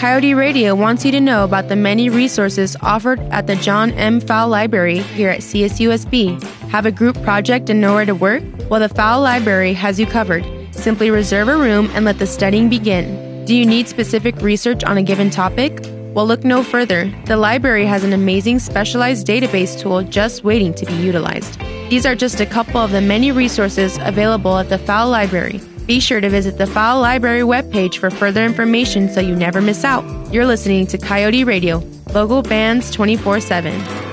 Coyote Radio wants you to know about the many resources offered at the John M. Fowle Library here at CSUSB. Have a group project and nowhere to work? Well, the Fowle Library has you covered. Simply reserve a room and let the studying begin. Do you need specific research on a given topic? Well, look no further. The library has an amazing specialized database tool just waiting to be utilized. These are just a couple of the many resources available at the Fowle Library. Be sure to visit the Fowle Library webpage for further information so you never miss out. You're listening to Coyote Radio, local bands 24/7.